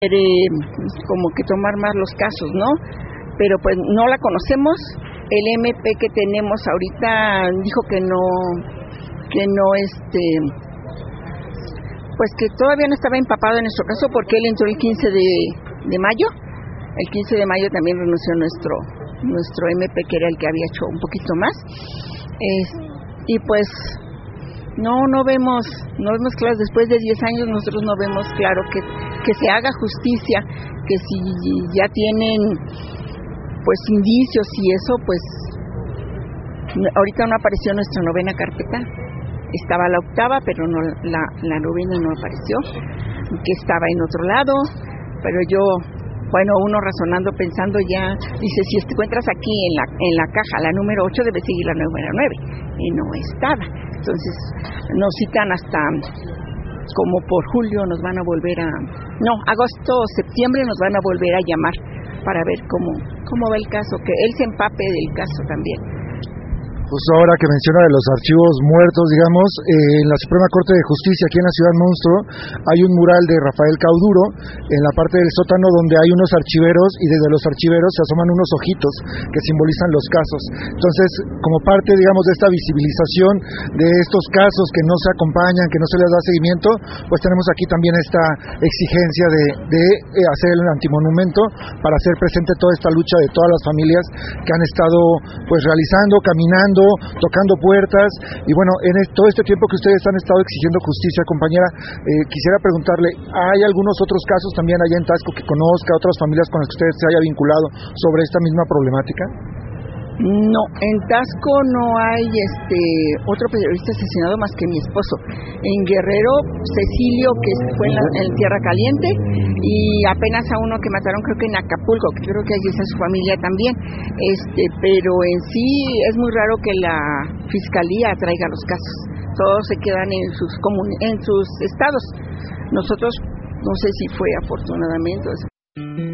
quiere como que tomar más los casos, ¿no? Pero pues no la conocemos. El MP que tenemos ahorita dijo que no, pues que todavía no estaba empapado en nuestro caso porque él entró el 15 de mayo. El 15 de mayo también renunció nuestro MP, que era el que había hecho un poquito más. Y pues no vemos claro, después de 10 años nosotros no vemos claro que se haga justicia, que si ya tienen pues indicios y eso, pues ahorita no apareció nuestra novena carpeta. Estaba la octava, pero no la novena no apareció, que estaba en otro lado, pero uno razonando, pensando ya, dice, si te encuentras aquí en la caja, la número 8 debe seguir la número 9, y no estaba. Entonces nos citan hasta como por julio, nos van a volver agosto o septiembre nos van a volver a llamar para ver cómo va el caso, que él se empape del caso también. Justo ahora que menciona de los archivos muertos, digamos, en la Suprema Corte de Justicia, aquí en la Ciudad Monstruo, hay un mural de Rafael Cauduro en la parte del sótano donde hay unos archiveros y desde los archiveros se asoman unos ojitos que simbolizan los casos. Entonces, como parte, digamos, de esta visibilización de estos casos que no se acompañan, que no se les da seguimiento, pues tenemos aquí también esta exigencia de hacer el antimonumento para hacer presente toda esta lucha de todas las familias que han estado pues realizando, caminando, tocando puertas, y bueno, todo este tiempo que ustedes han estado exigiendo justicia, compañera, quisiera preguntarle, ¿hay algunos otros casos también allá en Taxco que conozca, otras familias con las que usted se haya vinculado sobre esta misma problemática? No, en Taxco no hay otro periodista asesinado más que mi esposo. En Guerrero, Cecilio, que fue en Tierra Caliente, y apenas a uno que mataron creo que en Acapulco, que creo que allí está su familia también. Pero en sí es muy raro que la fiscalía traiga los casos. Todos se quedan en sus estados. Nosotros, no sé si fue afortunadamente.